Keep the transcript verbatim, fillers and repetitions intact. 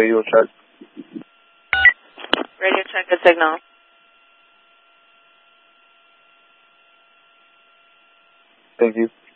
radio check. Radio check, good signal. Thank you.